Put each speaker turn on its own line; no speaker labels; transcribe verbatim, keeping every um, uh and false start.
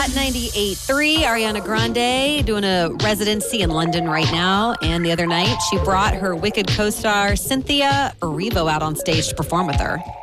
Hot ninety-eight point three, Ariana Grande doing a residency in London right now. And the other night, she brought her Wicked co-star Cynthia Erivo out on stage to perform with her.